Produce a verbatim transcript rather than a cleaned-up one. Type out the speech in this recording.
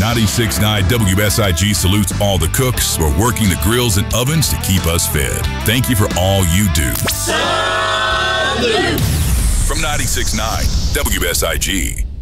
ninety-six point nine W S I G salutes all the cooks who are working the grills and ovens to keep us fed. Thank you for all you do. Salute! From ninety-six point nine W S I G.